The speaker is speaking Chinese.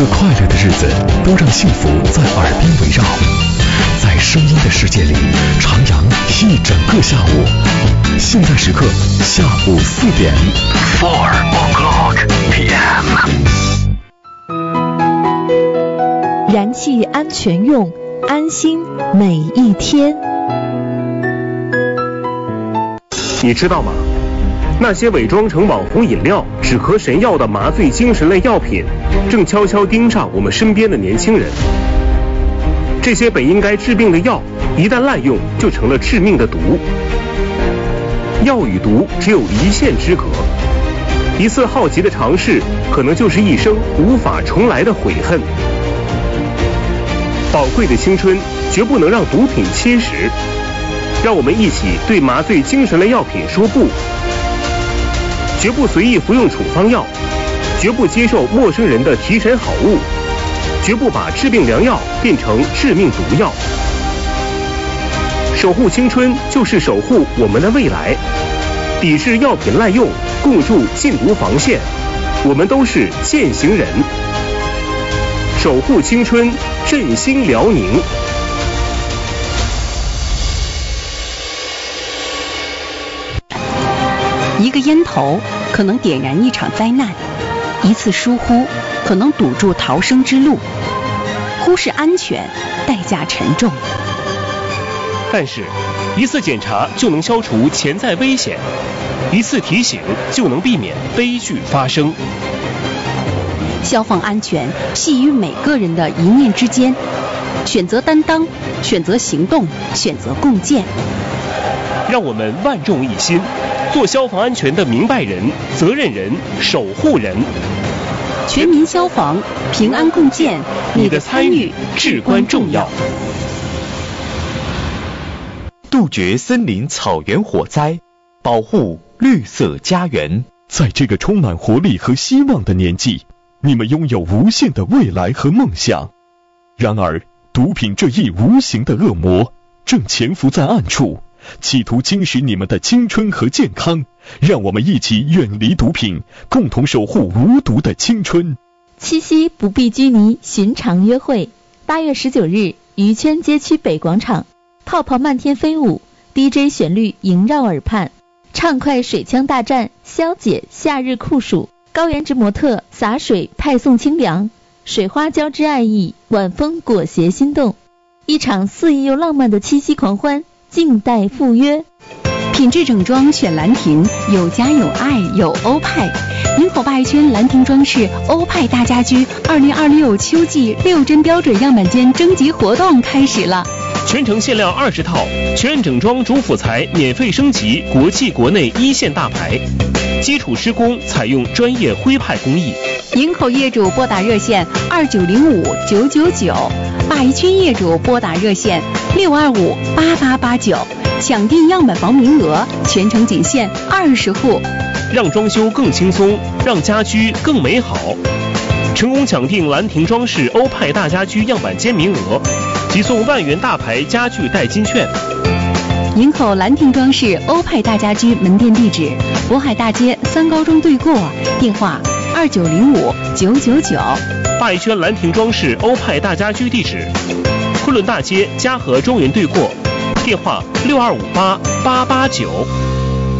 个快乐的日子都让幸福在耳边围绕，在声音的世界里徜徉一整个下午。现在时刻下午4点，4 o'clock p.m. 燃气安全用，安心每一天。 你知道吗？那些伪装成网红饮料、止咳神药的麻醉精神类药品，正悄悄盯上我们身边的年轻人。这些本应该治病的药，一旦滥用，就成了致命的毒。药与毒只有一线之隔，一次好奇的尝试，可能就是一生无法重来的悔恨。宝贵的青春绝不能让毒品侵蚀，让我们一起对麻醉精神类药品说不，绝不随意服用处方药，绝不接受陌生人的提神好物，绝不把治病良药变成致命毒药。守护青春就是守护我们的未来，抵制药品滥用，共筑禁毒防线，我们都是践行人。守护青春，振兴辽宁。 一个烟头可能点燃一场灾难，一次疏忽可能堵住逃生之路。忽视安全，代价沉重。 但是，一次检查就能消除潜在危险，一次提醒就能避免悲剧发生。 消防安全系于每个人的一念之间，选择担当，选择行动，选择共建。 让我们万众一心，做消防安全的明白人、责任人、守护人。 全民消防，平安共建，你的参与至关重要。 杜绝森林草原火灾，保护绿色家园。在这个充满活力和希望的年纪，你们拥有无限的未来和梦想。然而，毒品这一无形的恶魔正潜伏在暗处，企图侵蚀你们的青春和健康。让我们一起远离毒品，共同守护无毒的青春。 七夕不必拘泥寻常约会，8月19日，渔圈街区北广场，泡泡漫天飞舞， DJ 旋律萦绕耳畔，畅快水枪大战，消解夏日酷暑，高颜值模特洒水派送清凉，水花交织爱意，晚风裹挟心动，一场肆意又浪漫的七夕狂欢，静待赴约。 品质整装选兰亭，有家有爱有欧派。营口鲅鱼圈兰亭装饰欧派大家居2026秋季6针标准样板间征集活动开始了， 全程限量20套，全整装主辅材免费升级国际国内一线大牌，基础施工采用专业徽派工艺。 营口业主拨打热线2905-999，鲅鱼圈业主拨打热线625-8889，抢订样板房名额，全程仅限20户。 让装修更轻松，让家居更美好。成功抢订兰亭装饰欧派大家居样板间名额，即送万元大牌家具代金券。 营口兰亭装饰欧派大家居门店地址：渤海大街3高中对过，电话2905-999。 鲅鱼圈兰亭装饰欧派大家居地址：昆仑大街嘉禾中原对过，电话6258-889。